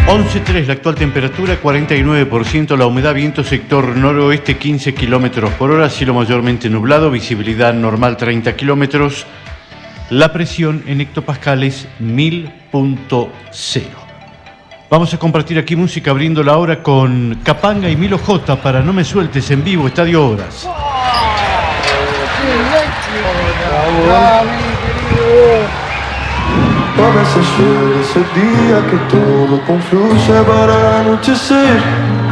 11.3 la actual temperatura, 49% la humedad, viento sector noroeste 15 km por hora, cielo mayormente nublado, visibilidad normal 30 km, la presión en hectopascales 1000.0. Vamos a compartir aquí música abriendo la hora con Capanga y Milo J para No Me Sueltes en vivo, Estadio Obras. A veces llega ese día que todo confluye para anochecer.